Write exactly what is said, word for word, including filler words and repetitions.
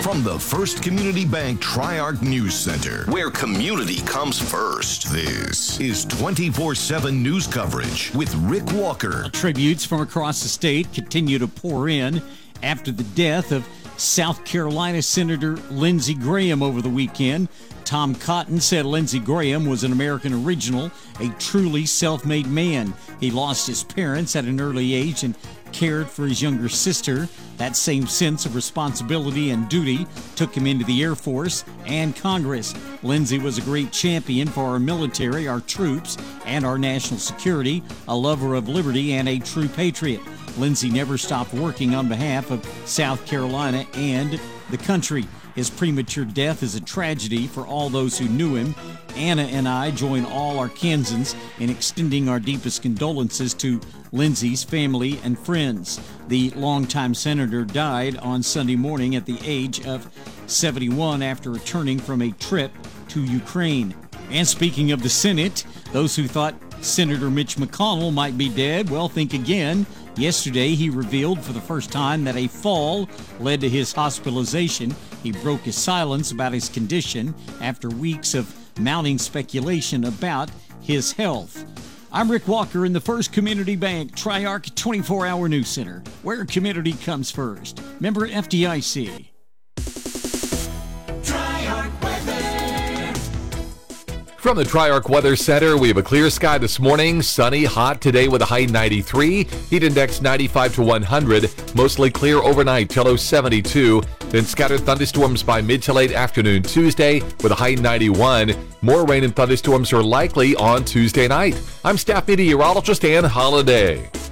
From the First Community Bank Tri-Arc News Center, where community comes first, this is twenty-four seven news coverage with Rick Walker. Tributes from across the state continue to pour in after the death of South Carolina Senator Lindsey Graham over the weekend. Tom Cotton said Lindsey Graham was an American original, a truly self-made man. He lost his parents at an early age and cared for his younger sister. That same sense of responsibility and duty took him into the Air Force and Congress. Lindsey was a great champion for our military, our troops, and our national security, a lover of liberty and a true patriot. Lindsey never stopped working on behalf of South Carolina and the country. His premature death is a tragedy for all those who knew him. Anna and I join all Arkansans in extending our deepest condolences to Lindsey's family and friends. The longtime senator died on Sunday morning at the age of seventy-one after returning from a trip to Ukraine. And speaking of the Senate, those who thought Senator Mitch McConnell might be dead, well, think again. Yesterday, he revealed for the first time that a fall led to his hospitalization. He broke his silence about his condition after weeks of mounting speculation about his health. I'm Rick Walker in the First Community Bank Tri-Arc twenty-four hour News Center, where community comes first. Member F D I C. From the Tri-Arc Weather Center, we have a clear sky this morning. Sunny, hot today with a high ninety-three. Heat index ninety-five to one hundred. Mostly clear overnight till low seventy-two. Then scattered thunderstorms by mid to late afternoon Tuesday with a high ninety-one. More rain and thunderstorms are likely on Tuesday night. I'm staff meteorologist Ann Holiday.